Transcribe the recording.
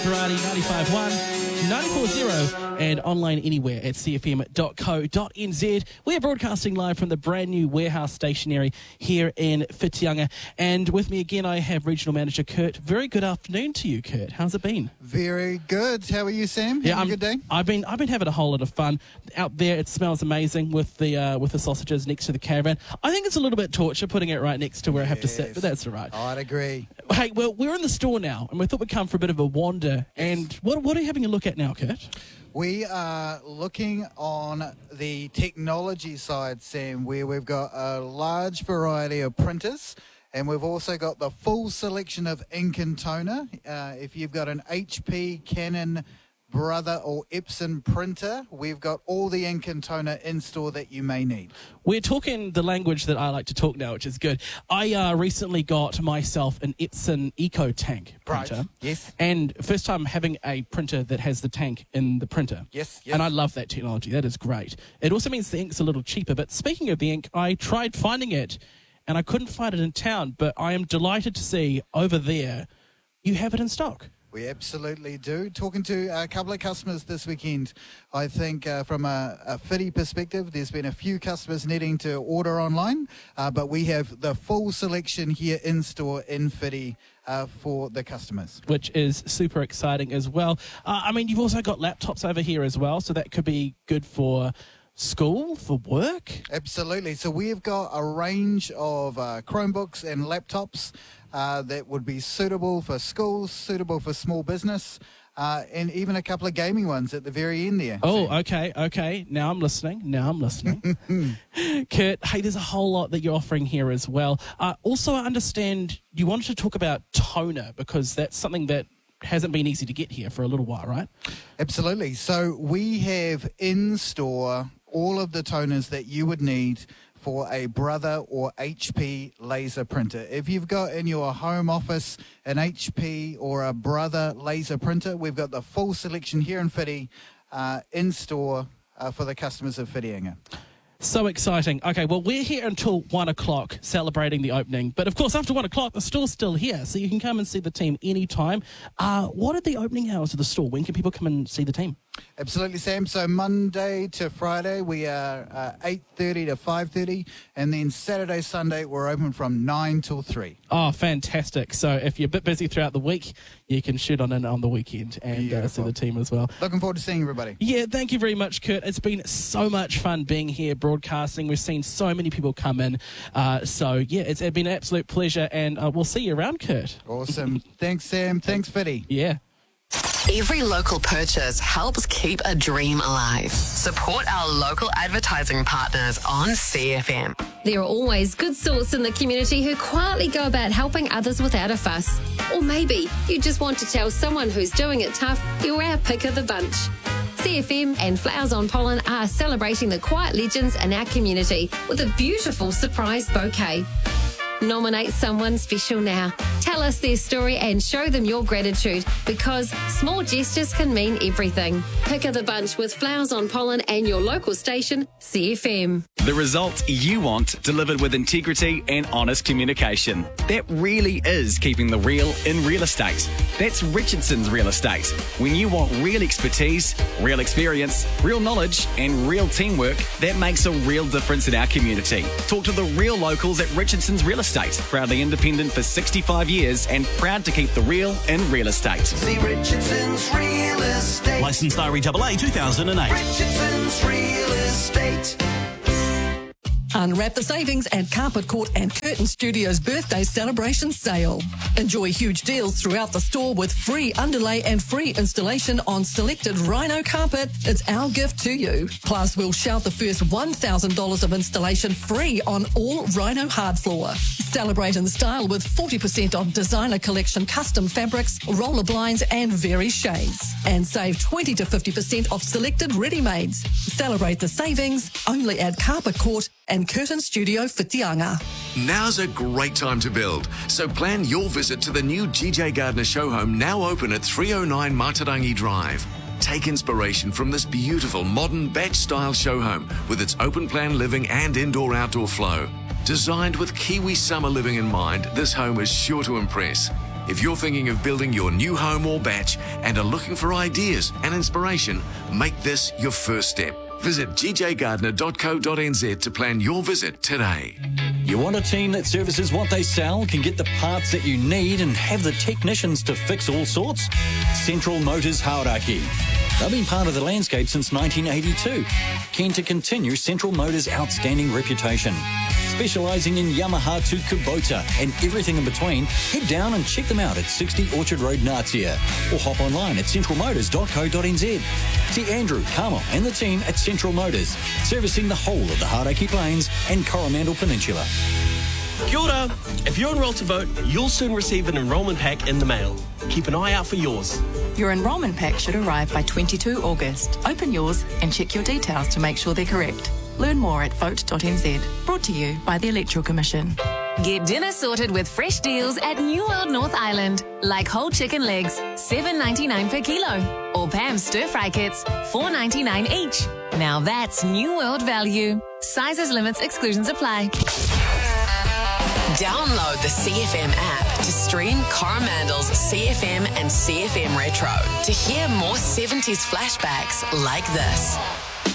Variety 95.1, 94.0 and online anywhere at cfm.co.nz. We're broadcasting live from the brand new warehouse stationery here in Whitianga. And with me again, I have Regional Manager Kurt. Very good afternoon to you, Kurt. How's it been? Very good. How are you, Sam? Yeah, Having a good day? I've been having a whole lot of fun out there. It smells amazing with the sausages next to the caravan. I think it's a little bit torture putting it right next to where I have to sit, but that's all right. I'd agree. Hey, well, we're in the store now, and we thought we'd come for a bit of a wander. And what are you having a look at now, Kurt? We are looking on the technology side, Sam, where we've got a large variety of printers, and we've also got the full selection of ink and toner. If you've got an HP, Canon, Brother or Epson printer, we've got all the ink and toner in store that you may need. We're talking the language that I like to talk now, which is good. I recently got myself an Epson EcoTank printer. Right. Yes. And first time having a printer that has the tank in the printer. Yes. And I love that technology. That is great. It also means the ink's a little cheaper. But speaking of the ink, I tried finding it and I couldn't find it in town. But I am delighted to see over there you have it in stock. We absolutely do. Talking to a couple of customers this weekend, I think from a Whiti perspective, there's been a few customers needing to order online, but we have the full selection here in store in Whiti for the customers. Which is super exciting as well. I mean, you've also got laptops over here as well, so that could be good for school, for work. Absolutely. So we've got a range of Chromebooks and laptops that would be suitable for schools, suitable for small business, and even a couple of gaming ones at the very end there. Oh, okay. Now I'm listening. Kurt, hey, there's a whole lot that you're offering here as well. Also, I understand you wanted to talk about toner because that's something that hasn't been easy to get here for a little while, right? Absolutely. So we have in store all of the toners that you would need for a Brother or HP laser printer. If you've got in your home office an HP or a Brother laser printer, we've got the full selection here in Whiti in store for the customers of Whitianga. So exciting. Okay, well, we're here until 1 o'clock celebrating the opening. But, of course, after 1 o'clock, the store's still here, so you can come and see the team anytime. What are the opening hours of the store? When can people come and see the team? Absolutely, Sam. So Monday to Friday, we are 8:30 to 5:30, and then Saturday, Sunday, we're open from 9 till 3. Oh, fantastic. So if you're a bit busy throughout the week, you can shoot on in on the weekend and see the team as well. Looking forward to seeing everybody. Yeah, thank you very much, Kurt. It's been so much fun being here broadcasting. We've seen so many people come in. It's been an absolute pleasure, and we'll see you around, Kurt. Awesome. Thanks, Sam. Thanks, Whiti. Yeah. Every local purchase helps keep a dream alive. Support our local advertising partners on CFM. There are always good sorts in the community who quietly go about helping others without a fuss. Or maybe you just want to tell someone who's doing it tough you're our pick of the bunch. CFM and Flowers on Pollen are celebrating the quiet legends in our community with a beautiful surprise bouquet. Nominate someone special now. Tell us their story and show them your gratitude because small gestures can mean everything. Pick of the bunch with Flowers on Pollen and your local station, CFM. The result you want delivered with integrity and honest communication. That really is keeping the real in real estate. That's Richardson's Real Estate. When you want real expertise, real experience, real knowledge and real teamwork, that makes a real difference in our community. Talk to the real locals at Richardson's Real Estate. Proudly independent for 65 years and proud to keep the real in real estate. See Richardson's Real Estate. Licensed REAA 2008. Richardson's Real Estate. Unwrap the savings at Carpet Court and Curtain Studios birthday celebration sale. Enjoy huge deals throughout the store with free underlay and free installation on selected Rhino carpet. It's our gift to you. Plus, we'll shout the first $1,000 of installation free on all Rhino hard floor. Celebrate in style with 40% off designer collection custom fabrics, roller blinds and various shades. And save 20 to 50% off selected ready-mades. Celebrate the savings only at Carpet Court and Curtain Studio Whitianga. Now's a great time to build, so plan your visit to the new GJ Gardner show home now open at 309 Matarangi Drive. Take inspiration from this beautiful modern batch-style show home with its open-plan living and indoor-outdoor flow. Designed with Kiwi summer living in mind, this home is sure to impress. If you're thinking of building your new home or batch and are looking for ideas and inspiration, make this your first step. Visit gjgardner.co.nz to plan your visit today. You want a team that services what they sell, can get the parts that you need and have the technicians to fix all sorts? Central Motors Hauraki. They've been part of the landscape since 1982. Keen to continue Central Motors' outstanding reputation. Specialising in Yamaha to Kubota and everything in between, head down and check them out at 60 Orchard Road, Ngatea, or hop online at centralmotors.co.nz. See Andrew, Carmel and the team at Central Motors, servicing the whole of the Hauraki Plains and Coromandel Peninsula. Kia ora. If you're enrolled to vote, you'll soon receive an enrolment pack in the mail. Keep an eye out for yours. Your enrolment pack should arrive by 22 August. Open yours and check your details to make sure they're correct. Learn more at vote.nz. Brought to you by the Electoral Commission. Get dinner sorted with fresh deals at New World North Island. Like whole chicken legs, $7.99 per kilo. Or Pam's stir-fry kits, $4.99 each. Now that's New World value. Sizes, limits, exclusions apply. Download the CFM app to stream Coromandel's CFM and CFM Retro to hear more 70s flashbacks like this.